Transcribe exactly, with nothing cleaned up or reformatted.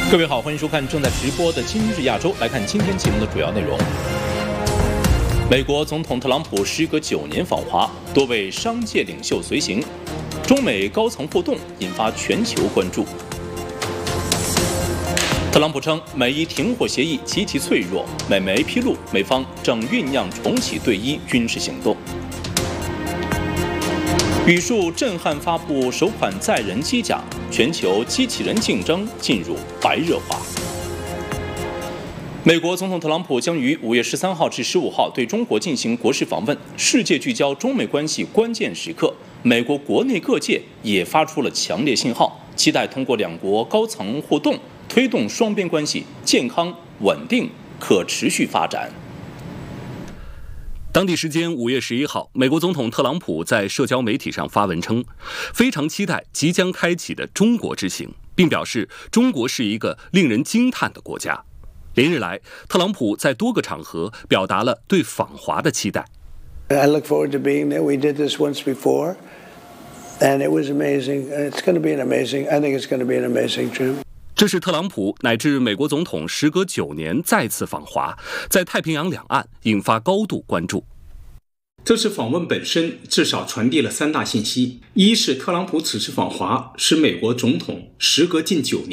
各位好，欢迎收看正在直播的今日亚洲。来看今天节目的主要内容。美国总统特朗普时隔九年访华，多位商界领袖随行，中美高层互动引发全球关注。特朗普称，美伊停火协议极其脆弱，美媒披露美方正酝酿重启对伊军事行动。语数震撼发布首款载人机甲，全球机器人竞争进入白热化。美国总统特朗普将于五月十三号至十五号对中国进行国事访问，世界聚焦中美关系关键时刻，美国国内各界也发出了强烈信号，期待通过两国高层互动，推动双边关系健康、稳定、可持续发展。 当地时间五月十一号，美国总统特朗普在社交媒体上发文称，非常期待即将开启的中国之行，并表示中国是一个令人惊叹的国家。连日来，特朗普在多个场合表达了对访华的期待。 I look forward to being there. We did this once before, and it was amazing. It's going to be an amazing. I think it's going to be an amazing trip. 这是特朗普乃至美国总统时隔九年再次访华，在太平洋两岸引发高度关注。 这次访问本身至少传递了三大信息：一是特朗普此次访华使美国总统时隔近九年